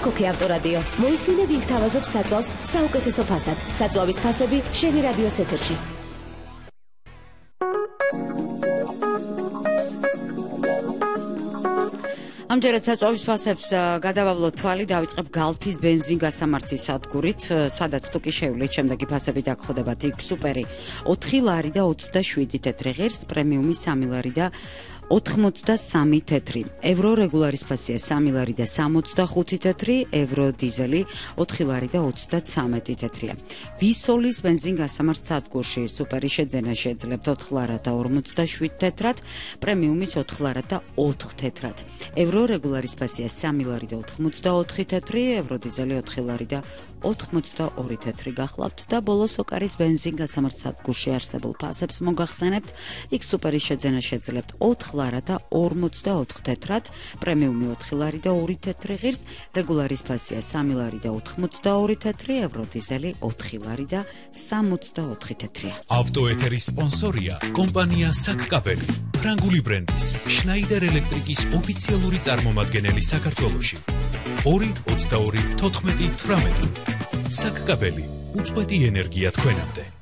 აქ ოქე ავტორადიო. მოისმინე ვინ გთავაზობს საწვავს საუკეთესო ფასად. საწვავის ფასები შენი რადიოს ეთერში. ამჯერად საწვავის ფასებს გადავავლოთ თვალი, დავიწყებ გალფის ბენზინ-გასამართის სადგურით, სადაც თუ კი შეუვლით, შემდეგი ფასები დაგხვდებათ. იქ სუპერი 4 ლარი და 27 თეთრი ღირს, პრემიუმი 3 ლარი და 83 თეთრი. ევრო რეგულარის ფასია 3 ლარი და 65 თეთრი, ევრო დიზელი 4 ლარი და 33 თეთრია. ვისოლის ბენზინ-გასამართ სადგურში სუპერი შეძენა შეძლებთ 4 ლარად და 47 თეთრად, პრემიუმის 4 ლარად და 4 თეთრად. ევრო რეგულარის ფასია 3 ლარი და 84 თეთრი, ევრო დიზელი 4 ლარი და 82 თეთრი გახლავთ და ბოლოს ოკარის ბენზინ-გასამართ სადგურში არსებულ ფასებს მოგახსენებთ. იქ სუპერი შეძენა შეძლებთ 4 ლარა და 44 თეთრად, პრემიუმი 4 ლარი და 2 თეთრი ღირს, რეგულარის ფასია 3 ლარი და 82 თეთრი, ევრო დიზელი 4 ლარი და 64 თეთრია. ავტოეთერის სპონსორია კომპანია საკკაბელი, ფრანგული ბრენდის შნაიდერ ელექტრიკის ოფიციალური წარმომადგენელი საქართველოში. 222 14 18 საკკაბელი, უწყვეტი ენერგია თქვენამდე.